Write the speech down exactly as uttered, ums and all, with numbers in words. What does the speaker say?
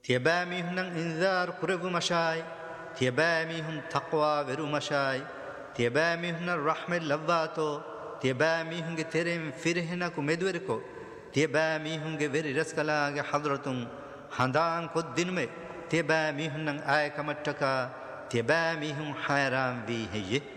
تيبامي هنن إنذار قرب مشاي تيبامي هن تقوى ورو مشاي تيبامي هن الرحمة لذاتو تيبامي هن تيرم فرهنا كمدوركو تيبامي هن وري رسكلا حضرتون حندان كو دين में تيبامي هنن آي كمتكا تيبامي هن حيران بي هي